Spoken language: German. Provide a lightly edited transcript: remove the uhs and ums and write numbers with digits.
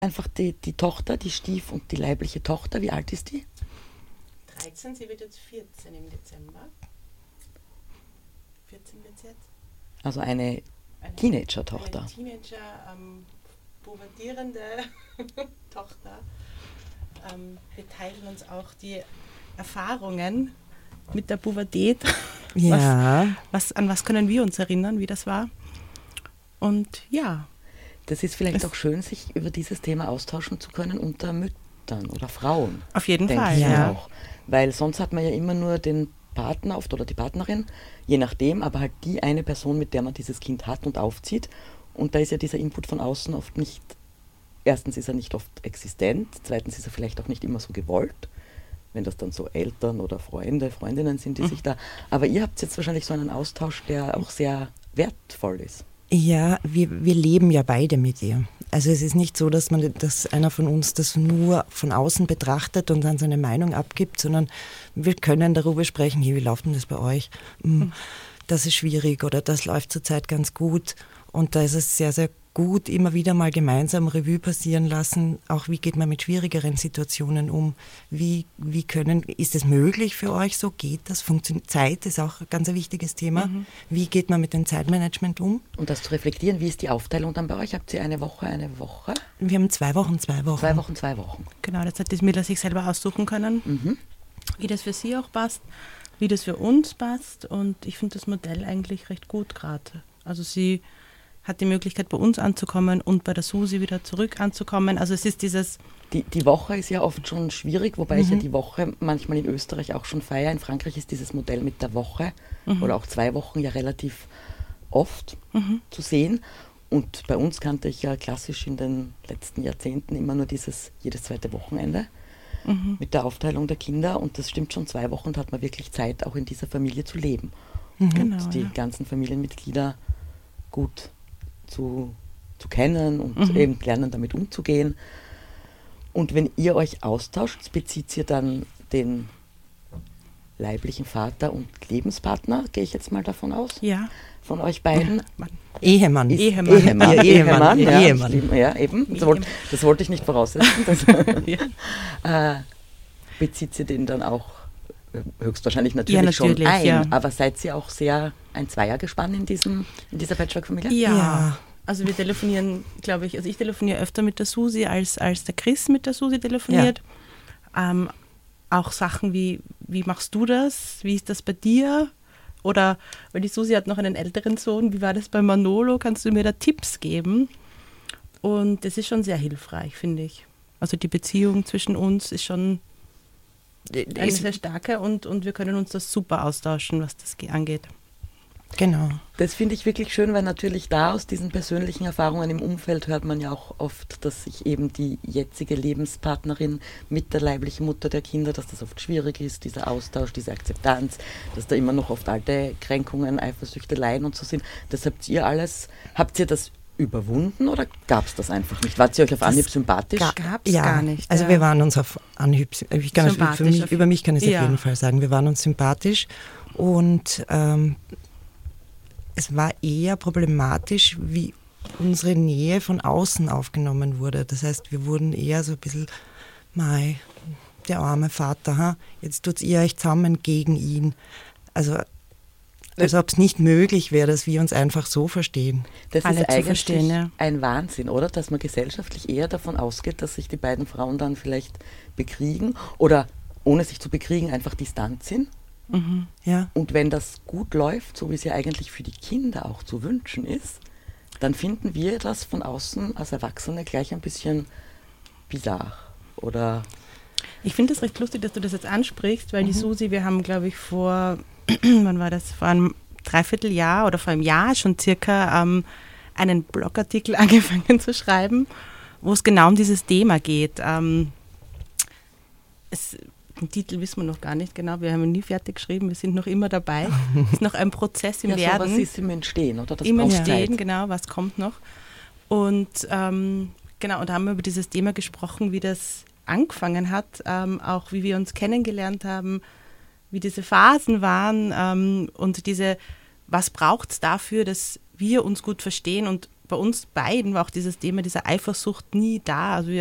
Einfach die Tochter, die Stief- und die leibliche Tochter, wie alt ist die? 13, sie wird jetzt 14 im Dezember. 14 wird sie jetzt. Also eine Eine Teenager-Tochter. Teenager, pubertierende Tochter. Wir teilen uns auch die Erfahrungen mit der Pubertät. Ja. An was können wir uns erinnern, wie das war? Und ja. Das ist vielleicht auch schön, sich über dieses Thema austauschen zu können unter Müttern oder Frauen. Auf jeden Denke Fall, ich mir ja. auch. Weil sonst hat man ja immer nur den Partner oft oder die Partnerin, je nachdem, aber halt die eine Person, mit der man dieses Kind hat und aufzieht. Und da ist ja dieser Input von außen oft nicht, erstens ist er nicht oft existent, zweitens ist er vielleicht auch nicht immer so gewollt, wenn das dann so Eltern oder Freunde, Freundinnen sind, die sich da... Aber ihr habt jetzt wahrscheinlich so einen Austausch, der auch sehr wertvoll ist. Ja, wir leben ja beide mit ihr. Also es ist nicht so, dass einer von uns das nur von außen betrachtet und dann seine Meinung abgibt, sondern wir können darüber sprechen, hey, wie läuft denn das bei euch? Das ist schwierig oder das läuft zurzeit ganz gut. Und da ist es sehr, sehr gut, immer wieder mal gemeinsam Revue passieren lassen, auch wie geht man mit schwierigeren Situationen um, ist es möglich für euch so, geht das, Zeit ist auch ein ganz ein wichtiges Thema, wie geht man mit dem Zeitmanagement um? Und das zu reflektieren, wie ist die Aufteilung dann bei euch? Habt ihr eine Woche? Wir haben 2 Wochen. 2 Wochen, 2 Wochen. Genau, das hat die Smilla sich selber aussuchen können, wie das für sie auch passt, wie das für uns passt und ich finde das Modell eigentlich recht gut gerade. Also sie hat die Möglichkeit, bei uns anzukommen und bei der Susi wieder zurück anzukommen. Also es ist dieses... Die Woche ist ja oft schon schwierig, wobei ich ja die Woche manchmal in Österreich auch schon feiere. In Frankreich ist dieses Modell mit der Woche oder auch 2 Wochen ja relativ oft zu sehen. Und bei uns kannte ich ja klassisch in den letzten Jahrzehnten immer nur dieses jedes zweite Wochenende mit der Aufteilung der Kinder. Und das stimmt schon, 2 Wochen, da hat man wirklich Zeit, auch in dieser Familie zu leben. Genau, und die ganzen Familienmitglieder gut zu kennen und eben lernen, damit umzugehen. Und wenn ihr euch austauscht, bezieht ihr dann den leiblichen Vater und Lebenspartner, gehe ich jetzt mal davon aus? Ja. Von euch beiden? Ehemann. Ehemann. Ja, eben. Ehemann. Das wollte ich nicht voraussetzen. Bezieht sie den dann auch höchstwahrscheinlich natürlich schon ein, ja. aber seid ihr auch sehr ein Zweiergespann in dieser Patchwork-Familie? Ja. Also wir telefonieren, glaube ich, also ich telefoniere öfter mit der Susi, als der Chris mit der Susi telefoniert. Ja. Auch Sachen wie machst du das? Wie ist das bei dir? Oder, weil die Susi hat noch einen älteren Sohn, wie war das bei Manolo? Kannst du mir da Tipps geben? Und das ist schon sehr hilfreich, finde ich. Also die Beziehung zwischen uns ist schon eine sehr starke und wir können uns das super austauschen, was das angeht. Genau. Das finde ich wirklich schön, weil natürlich da aus diesen persönlichen Erfahrungen im Umfeld hört man ja auch oft, dass sich eben die jetzige Lebenspartnerin mit der leiblichen Mutter der Kinder, dass das oft schwierig ist, dieser Austausch, diese Akzeptanz, dass da immer noch oft alte Kränkungen, Eifersüchteleien und so sind. Das habt ihr das überwunden oder gab es das einfach nicht? Wart ihr euch auf Anhieb sympathisch? Gab es gar nicht. Also wir waren uns auf Anhieb, über mich kann ich es auf jeden Fall sagen, wir waren uns sympathisch und es war eher problematisch, wie unsere Nähe von außen aufgenommen wurde. Das heißt, wir wurden eher so ein bisschen, der arme Vater, jetzt tut ihr euch zusammen gegen ihn. Also als ob es nicht möglich wäre, dass wir uns einfach so verstehen. Das Alle ist eigentlich verstehen, ein Wahnsinn, oder? Dass man gesellschaftlich eher davon ausgeht, dass sich die beiden Frauen dann vielleicht bekriegen oder ohne sich zu bekriegen einfach distant sind. Ja. Und wenn das gut läuft, so wie es ja eigentlich für die Kinder auch zu wünschen ist, dann finden wir das von außen als Erwachsene gleich ein bisschen bizarr. Oder ich finde es recht lustig, dass du das jetzt ansprichst, weil die Susi, wir haben, glaube ich, wann war das, vor einem Dreivierteljahr oder vor einem Jahr schon circa einen Blogartikel angefangen zu schreiben, wo es genau um dieses Thema geht. Den Titel wissen wir noch gar nicht genau, wir haben ihn nie fertig geschrieben, wir sind noch immer dabei. Es ist noch ein Prozess im Werden. Sowas ist im Entstehen, oder? Das im braucht Entstehen, Zeit. genau, was kommt noch. Und genau, und da haben wir über dieses Thema gesprochen, wie das angefangen hat, auch wie wir uns kennengelernt haben, wie diese Phasen waren und was braucht es dafür, dass wir uns gut verstehen und bei uns beiden war auch dieses Thema dieser Eifersucht nie da. Also